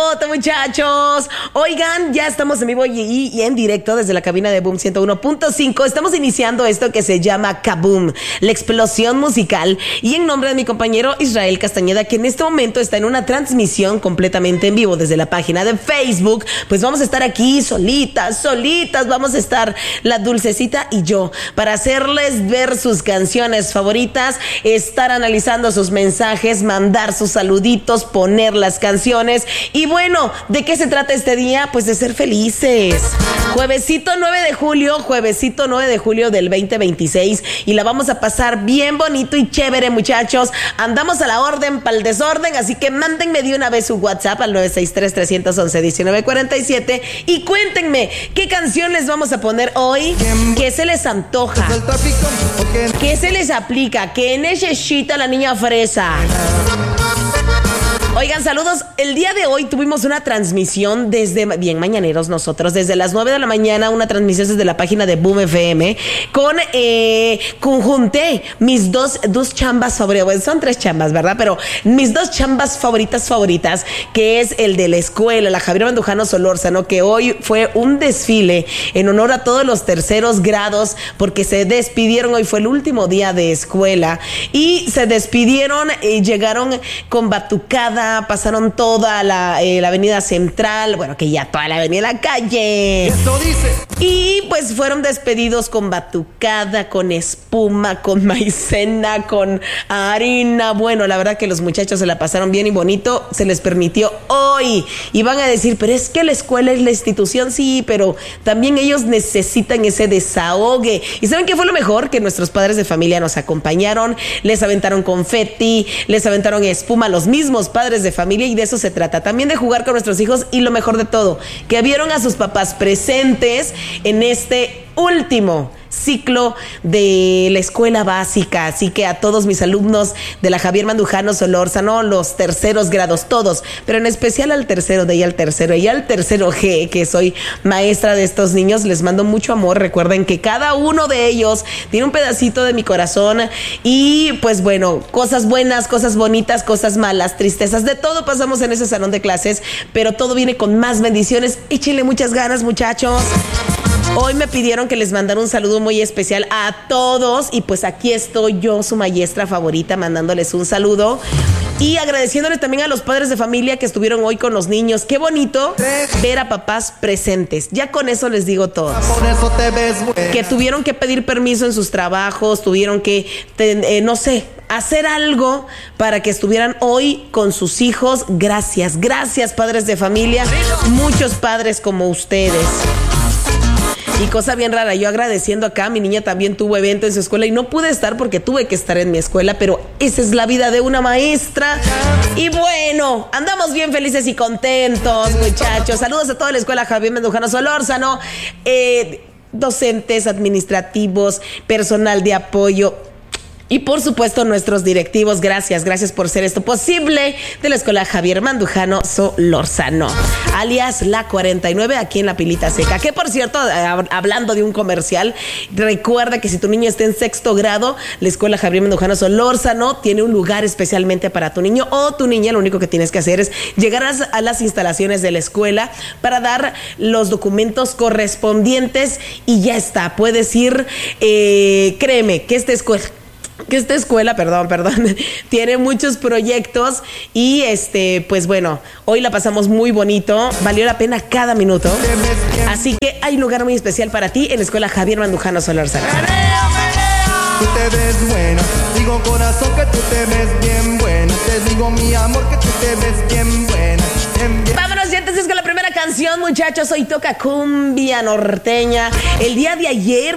saludote, muchachos. Oigan, ya estamos en vivo y en directo desde la cabina de Boom 101.5. Estamos iniciando esto que se llama Kaboom, la explosión musical. Y en nombre de mi compañero Israel Castañeda, que en este momento está en una transmisión completamente en vivo desde la página de Facebook, pues vamos a estar aquí solitas. Vamos a estar la Dulcecita y yo para hacerles ver sus canciones favoritas, estar analizando sus mensajes, mandar sus saluditos, poner las canciones. Y bueno, ¿de qué se trata este día? Pues de ser felices. Juevesito 9 de julio del 2026, y la vamos a pasar bien bonito y chévere, muchachos. Andamos a la orden para el desorden, así que mándenme de una vez su WhatsApp al 963-311-1947 y cuéntenme qué canción les vamos a poner hoy, qué se les antoja, qué se les aplica, qué necesita la niña fresa. Oigan, saludos. El día de hoy tuvimos una transmisión desde, bien mañaneros nosotros, desde las 9 de la mañana, una transmisión desde la página de Boom FM, conjunté mis dos chambas favoritas, bueno, son 3 chambas, ¿verdad? Pero mis 2 chambas favoritas, que es el de la escuela, la Javier Mandujano Solórzano, que hoy fue un desfile en honor a todos los terceros grados, porque se despidieron, hoy fue el último día de escuela, y se despidieron, llegaron con batucada, pasaron toda la avenida central, bueno, que ya toda la avenida La Calle. Eso dice. Y pues fueron despedidos con batucada, con espuma, con maicena, con harina. Bueno, la verdad que los muchachos se la pasaron bien y bonito, se les permitió hoy. Y van a decir, pero es que la escuela es la institución, sí, pero también ellos necesitan ese desahogue. ¿Y saben qué fue lo mejor? Que nuestros padres de familia nos acompañaron, les aventaron confeti, les aventaron espuma, los mismos padres de familia, y de eso se trata, también de jugar con nuestros hijos, y lo mejor de todo, que vieron a sus papás presentes en este último ciclo de la escuela básica. Así que a todos mis alumnos de la Javier Mandujano Solórzano, los terceros grados, todos, pero en especial al tercero D y al tercero G, que soy maestra de estos niños, les mando mucho amor. Recuerden que cada uno de ellos tiene un pedacito de mi corazón, y pues bueno, cosas buenas, cosas bonitas, cosas malas, tristezas, de todo pasamos en ese salón de clases, pero todo viene con más bendiciones. Échenle muchas ganas, muchachos. Hoy me pidieron que les mandara un saludo muy especial a todos, y pues aquí estoy yo, su maestra favorita, mandándoles un saludo y agradeciéndoles también a los padres de familia que estuvieron hoy con los niños. Qué bonito ver a papás presentes. Ya con eso les digo todo. Por eso te ves buena. Que tuvieron que pedir permiso en sus trabajos, tuvieron que, no sé, hacer algo para que estuvieran hoy con sus hijos. Gracias, padres de familia. Muchos padres como ustedes. Y cosa bien rara, yo agradeciendo acá, mi niña también tuvo evento en su escuela y no pude estar porque tuve que estar en mi escuela, pero esa es la vida de una maestra. Y bueno, andamos bien felices y contentos, muchachos. Saludos a toda la escuela Javier Mandujano Solórzano, docentes, administrativos, personal de apoyo. Y por supuesto nuestros directivos, gracias por ser esto posible, de la escuela Javier Mandujano Solórzano, alias La 49, aquí en La Pilita Seca. Que por cierto, hablando de un comercial, recuerda que si tu niño está en 6º grado, la escuela Javier Mandujano Solórzano tiene un lugar especialmente para tu niño o tu niña. Lo único que tienes que hacer es llegar a las instalaciones de la escuela para dar los documentos correspondientes y ya está. Puedes ir, créeme que esta escuela, tiene muchos proyectos y pues bueno, hoy la pasamos muy bonito, valió la pena cada minuto, así que hay un lugar muy especial para ti en la escuela Javier Mandujano Solórzano. Tú te ves buena, digo corazón que tú te ves bien buena, te digo mi amor que tú te ves bien buena. Vámonos ya entonces con la primera canción, muchachos. Hoy toca cumbia norteña. El día de ayer